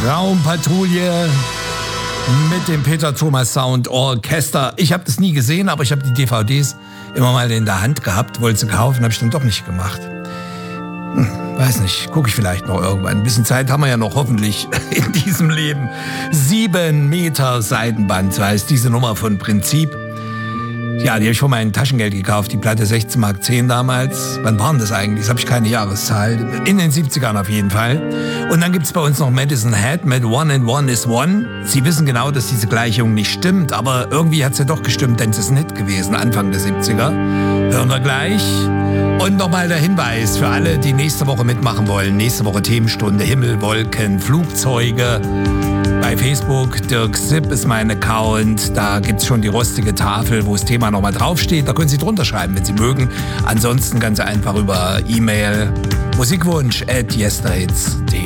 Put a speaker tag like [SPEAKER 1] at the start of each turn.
[SPEAKER 1] Raumpatrouille mit dem Peter Thomas Sound Orchester. Ich habe das nie gesehen, aber ich habe die DVDs immer mal in der Hand gehabt, wollte sie kaufen, habe ich dann doch nicht gemacht. Weiß nicht, gucke ich vielleicht noch irgendwann. Ein bisschen Zeit haben wir ja noch hoffentlich in diesem Leben. 7 Meter Seidenband, so heißt diese Nummer von Prinzip. Ja, die habe ich von meinem Taschengeld gekauft, die Platte 16,10 Mark damals. Wann waren das eigentlich? Das habe ich keine Jahreszahl. In den 70ern auf jeden Fall. Und dann gibt's bei uns noch Madison Head mit One and One is One. Sie wissen genau, dass diese Gleichung nicht stimmt, aber irgendwie hat's ja doch gestimmt, denn es ist ein Hit gewesen, Anfang der 70er. Hören wir gleich. Und nochmal der Hinweis für alle, die nächste Woche mitmachen wollen. Nächste Woche Themenstunde Himmel, Wolken, Flugzeuge. Bei Facebook, Dirk Sipp ist mein Account. Da gibt's schon die rostige Tafel, wo das Thema nochmal draufsteht. Da können Sie drunter schreiben, wenn Sie mögen. Ansonsten ganz einfach über E-Mail musikwunsch@yesterhits.de.